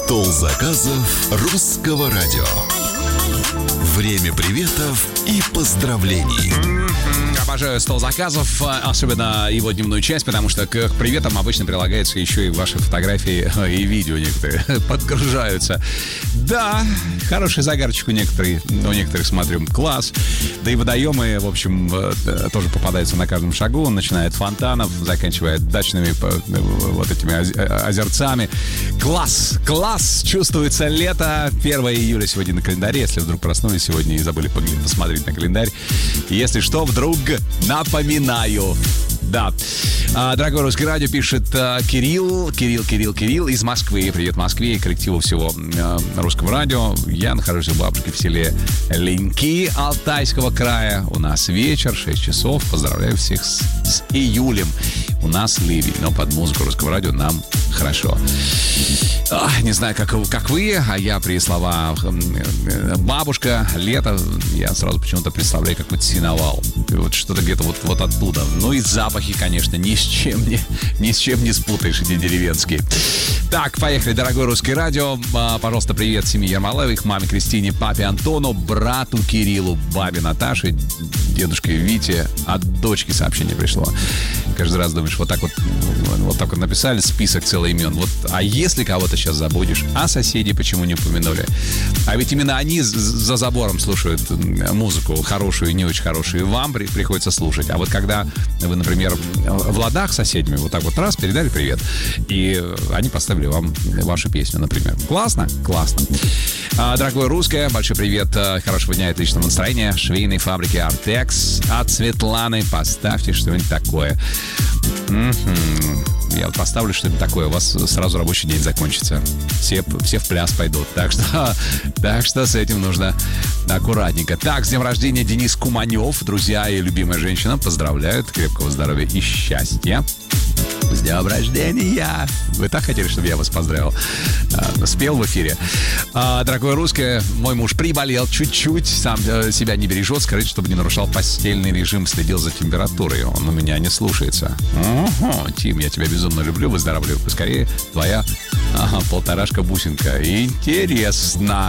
Стол заказов русского радио. Время приветов и поздравлений. Обожаю стол заказов, особенно его дневную часть, потому что к приветам обычно прилагаются еще и ваши фотографии и видео некоторые подгружаются. Да, хороший загарчик у некоторых смотрю, класс. Да и водоемы, в общем, тоже попадаются на каждом шагу. Начиная от фонтанов, заканчивая дачными вот этими озерцами. Класс, класс! Чувствуется лето. 1 июля сегодня на календаре. Если вдруг проснулись сегодня и забыли посмотреть на календарь. Если что, вдруг напоминаю. Да. Дорогой русский радио, пишет Кирилл из Москвы. Привет Москве и коллективу всего русского радио. Я нахожусь у бабушки в селе Леньки Алтайского края. У нас вечер, 6 часов. Поздравляю всех с июлем. У нас ливень, но под музыку русского радио нам хорошо. Не знаю, как вы, а я при словах бабушка, лето, я сразу почему-то представляю какой-то сеновал. Вот что-то где-то вот оттуда. Ну и запахи, конечно, ни с чем не спутаешь, эти деревенские. Так, поехали, дорогой русский радио. Пожалуйста, привет семье Ермолаевых, маме Кристине, папе Антону, брату Кириллу, бабе Наташе, дедушке Вите. От дочки сообщение пришло. Каждый раз думаешь, вот так вот написали список целых имен. Вот, а если кого-то сейчас забудешь, а соседей почему не упомянули? А ведь именно они за забором слушают музыку хорошую и не очень хорошую, и вам приходится слушать. А вот когда вы, например, в ладах с соседями, вот так вот раз, передали привет, и они поставили вам вашу песню, например. Классно? Классно. Дорогое русское, большой привет, хорошего дня и отличного настроения. Швейной фабрики Артекс от Светланы. Поставьте что-нибудь такое. Я вот поставлю что-нибудь такое, у вас сразу рабочий день закончится. Все в пляс пойдут. Так что с этим нужно аккуратненько. Так, с днем рождения Денис Куманев. Друзья и любимая женщина поздравляют. Крепкого здоровья и счастья. С днем рождения! Вы так хотели, чтобы я вас поздравил? Спел в эфире. Дорогое русское, мой муж приболел чуть-чуть, сам себя не бережет. Скажите, чтобы не нарушал постельный режим, следил за температурой. Он у меня не слушается. Тим, я тебя безумно люблю, выздоравливай поскорее. Твоя полторашка-бусинка. Интересно.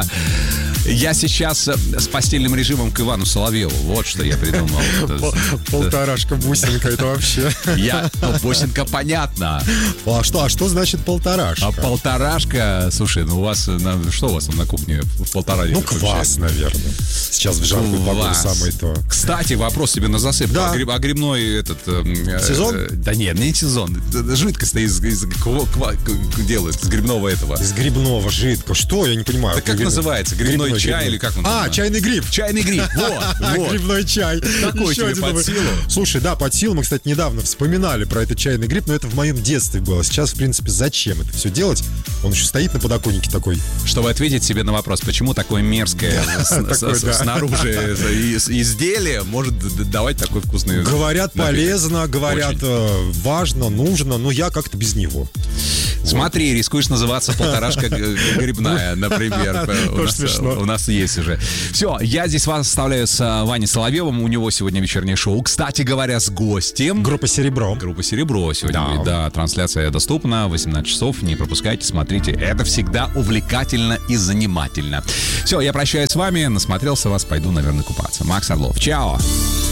Я сейчас с постельным режимом к Ивану Соловьеву. Вот что я придумал. Полторашка-бусинка, это вообще... Бусинка, понятно. А что значит полторашка? А полторашка, слушай, ну у вас, что у вас на кухне в полтора литра? Ну, квас, наверное. Сейчас в жаркую погоду самое то. Кстати, вопрос тебе на засыпку. Да. А грибной сезон? Да нет, не сезон. Жидкость из делают, из грибного этого. Из грибного жидкого. Что? Я не понимаю. Так как называется? Грибной чай или как он называется? Чайный гриб. Чайный гриб, вот. Грибной чай. Какой тебе под силу? Слушай, да, под силу. Мы, кстати, недавно вспоминали про этот чайный гриб, но это в моем детстве было. Сейчас, в принципе, зачем это все делать? Он еще стоит на подоконнике такой. Чтобы ответить себе на вопрос, почему такое мерзкое снаружи изделие может давать такой вкусный... Говорят, полезно, говорят, важно, нужно, но я как-то без него. Смотри, рискуешь называться полторашка грибная, например. У нас есть уже. Все, я здесь вас оставляю с Ваней Соловьевым. У него сегодня вечернее шоу. Кстати говоря, с гостем. Группа «Серебро». Группа «Серебро» сегодня. Да, трансляция доступна. 18 часов. Не пропускайте, смотрите. Это всегда увлекательно и занимательно. Все, я прощаюсь с вами. Насмотрелся вас. Пойду, наверное, купаться. Макс Орлов. Чао.